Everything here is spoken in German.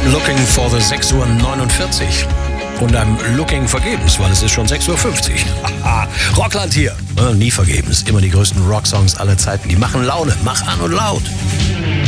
Looking for the 6:49 Uhr. Und I'm looking vergebens, weil es ist schon 6:50 Uhr. Rockland hier. Nie vergebens. Immer die größten Rocksongs aller Zeiten. Die machen Laune. Mach an und laut.